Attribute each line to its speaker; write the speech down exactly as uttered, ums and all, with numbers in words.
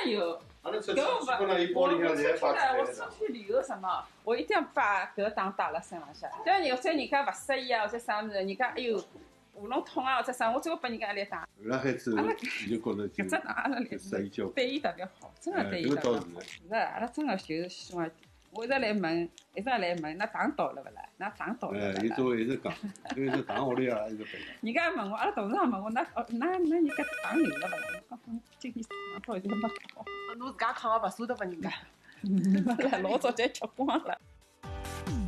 Speaker 1: 有。
Speaker 2: 阿拉出去
Speaker 1: 搿
Speaker 2: 基本上伊
Speaker 1: 我我
Speaker 2: 包里向侪
Speaker 1: 出去了，我
Speaker 2: 摆出来的。
Speaker 1: 出去旅游什么，我一定要把搿档带辣身浪向。像有些人家勿适意啊，或者啥物事，人家哎哟喉咙痛啊，或者啥，我最好拨人家一来打。
Speaker 2: 后来孩子
Speaker 1: 阿拉
Speaker 2: 就觉着就
Speaker 1: 搿只档阿拉来
Speaker 2: 适意交关。
Speaker 1: 对伊特别好，真的对伊特别好。是的，阿拉真的就是希望，我一直来问，一直来问，那糖到了勿啦？那糖到了
Speaker 2: 哎，伊
Speaker 1: 勿啦？
Speaker 2: 作为一直讲，因为是糖屋里啊，一直背。
Speaker 1: 人家问我，阿拉董事长问我，那哦，那那人家糖有了勿啦？我讲今年糖到现在没到，
Speaker 3: 侬自家扛个勿舍得拨人家。
Speaker 1: 没了，老早就吃光了。